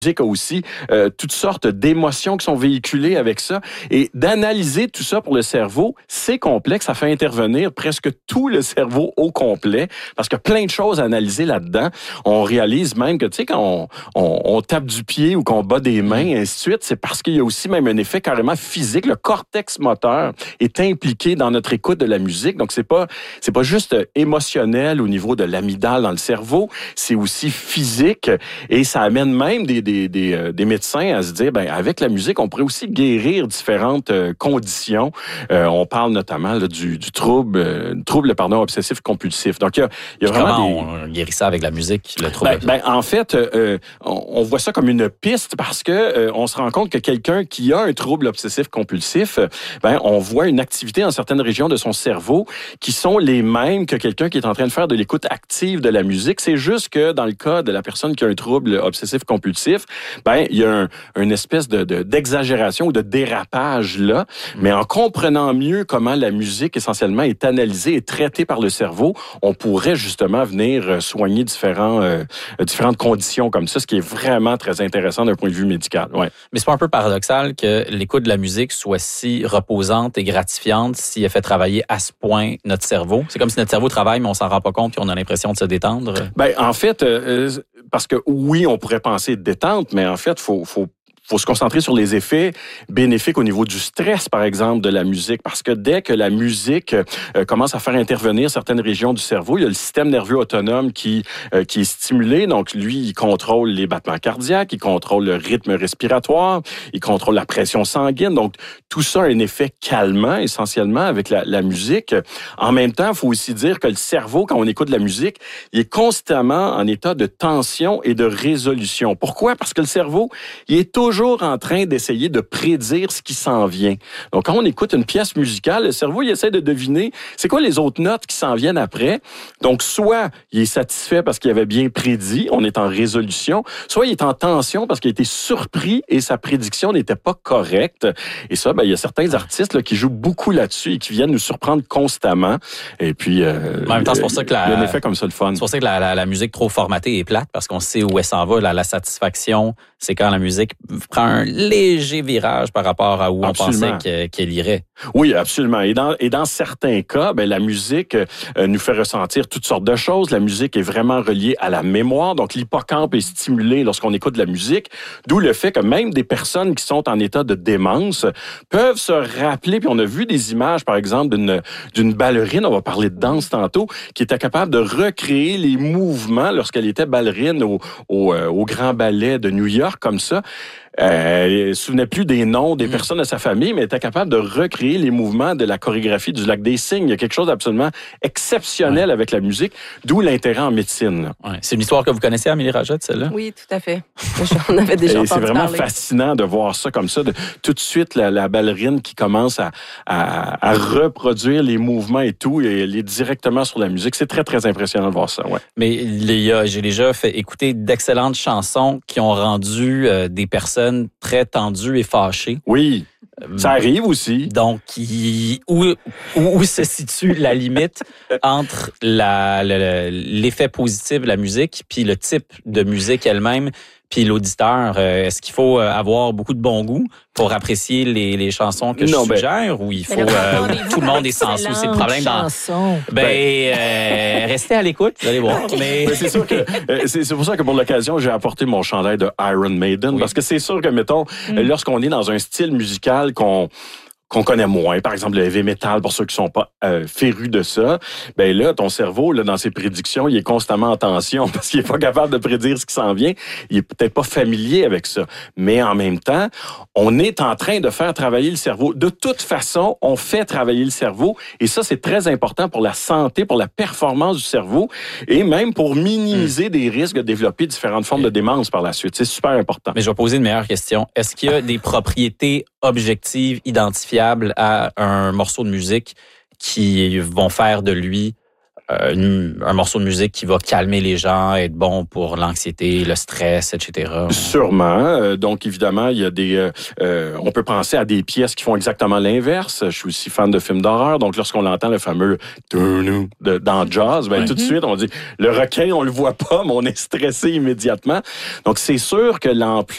musique a aussi toutes sortes d'émotions qui sont véhiculées avec ça. Et d'analyser tout ça pour le cerveau, c'est complexe. Ça fait intervenir presque tout le cerveau au complet parce qu'il y a plein de choses à analyser là-dedans. On réalise même que, tu sais, quand on tape du pied ou qu'on bat des mains, et ainsi de suite, c'est parce qu'il y a aussi même un effet carrément physique. Le cortex moteur est impliqué dans notre écoute de la musique. Donc, c'est pas juste émotionnel au niveau de l'amygdale dans le cerveau, c'est aussi physique et ça amène même des médecins à se dire, ben avec la musique, on pourrait aussi guérir différentes conditions. On parle notamment là, du trouble obsessif-compulsif. Donc, il y a vraiment Comment on guérit ça avec la musique, le trouble? En fait, on voit ça comme une piste parce que on se rend compte que quelqu'un qui a un trouble obsessif-compulsif, on voit une activité dans certaines régions de son cerveau qui sont les mêmes que quelqu'un qui est en train de faire de l'écoute active de la musique. C'est juste que dans le cas de la personne qui a un trouble obsessif-compulsif, il y a une espèce d'exagération ou de dérapage là. Mais en comprenant mieux comment la musique essentiellement est analysée et traitée par le cerveau, on pourrait justement venir soigner différentes conditions comme ça, ce qui est vraiment très intéressant d'un point de vue médical. Ouais. Mais c'est pas un peu paradoxal que l'écoute de la musique soit si reposante et gratifiante si elle fait travailler à ce point notre cerveau? C'est comme si notre cerveau travaille, mais on s'en rend pas compte puis on a l'impression de se détendre. En fait, parce que oui, on pourrait penser détente, mais en fait, faut se concentrer sur les effets bénéfiques au niveau du stress, par exemple, de la musique. Parce que dès que la musique commence à faire intervenir certaines régions du cerveau, il y a le système nerveux autonome qui est stimulé. Donc, lui, il contrôle les battements cardiaques, il contrôle le rythme respiratoire, il contrôle la pression sanguine. Donc, tout ça a un effet calmant, essentiellement, avec la musique. En même temps, il faut aussi dire que le cerveau, quand on écoute de la musique, il est constamment en état de tension et de résolution. Pourquoi? Parce que le cerveau, il est toujours en train d'essayer de prédire ce qui s'en vient. Donc, quand on écoute une pièce musicale, le cerveau, il essaie de deviner c'est quoi les autres notes qui s'en viennent après. Donc, soit il est satisfait parce qu'il avait bien prédit, on est en résolution, soit il est en tension parce qu'il a été surpris et sa prédiction n'était pas correcte. Et ça, il y a certains artistes là, qui jouent beaucoup là-dessus et qui viennent nous surprendre constamment. Et puis, en même temps, c'est pour ça que il y a un effet comme ça, le fun. C'est pour ça que la musique trop formatée est plate parce qu'on sait où elle s'en va. La satisfaction, c'est quand la musique prend un léger virage par rapport à où Absolument. on pensait qu'elle irait. Oui, absolument. Et dans certains cas, la musique nous fait ressentir toutes sortes de choses. La musique est vraiment reliée à la mémoire. Donc, l'hippocampe est stimulé lorsqu'on écoute de la musique. D'où le fait que même des personnes qui sont en état de démence peuvent se rappeler. Puis on a vu des images, par exemple, d'une ballerine, on va parler de danse tantôt, qui était capable de recréer les mouvements lorsqu'elle était ballerine au Grand Ballet de New York, comme ça. Elle ne se souvenait plus des noms des personnes de sa famille, mais elle était capable de recréer les mouvements de la chorégraphie du Lac des Cygnes. Il y a quelque chose d'absolument exceptionnel avec la musique, d'où l'intérêt en médecine. Ouais. C'est une histoire que vous connaissez, Amélie Rajette, celle-là? Oui, tout à fait. On avait déjà entendu c'est vraiment parler. fascinant de voir ça comme ça. Tout de suite, la ballerine qui commence à reproduire les mouvements et tout, et elle est directement sur la musique. C'est très, très impressionnant de voir ça. Ouais. Mais j'ai déjà fait écouter d'excellentes chansons qui ont rendu des personnes très tendues et fâchées. Oui, ça arrive aussi. Donc, où se situe la limite entre l'effet positif de la musique puis le type de musique elle-même puis l'auditeur? Est-ce qu'il faut avoir beaucoup de bon goût pour apprécier les chansons que je suggère ou il faut tout le monde est sans sous? C'est le problème dans... restez à l'écoute, vous allez voir. Mais c'est sûr que c'est pour ça que pour l'occasion, j'ai apporté mon chandail de Iron Maiden, parce que c'est sûr que, mettons, lorsqu'on est dans un style musical qu'on connaît moins, par exemple le heavy metal, pour ceux qui sont pas férus de ça, là, ton cerveau, là, dans ses prédictions, il est constamment en tension parce qu'il est pas capable de prédire ce qui s'en vient. Il est peut-être pas familier avec ça. Mais en même temps, on est en train de faire travailler le cerveau. De toute façon, on fait travailler le cerveau et ça, c'est très important pour la santé, pour la performance du cerveau et même pour minimiser des risques de développer différentes formes de démence par la suite. C'est super important. Mais je vais poser une meilleure question. Est-ce qu'il y a des propriétés objectives, identifiables à un morceau de musique qui vont faire de lui un morceau de musique qui va calmer les gens, être bon pour l'anxiété, le stress, etc. Sûrement. Donc, évidemment, il y a on peut penser à des pièces qui font exactement l'inverse. Je suis aussi fan de films d'horreur. Donc, lorsqu'on entend le fameux dans jazz, tout de suite, on dit, le requin, on le voit pas, mais on est stressé immédiatement. Donc, c'est sûr que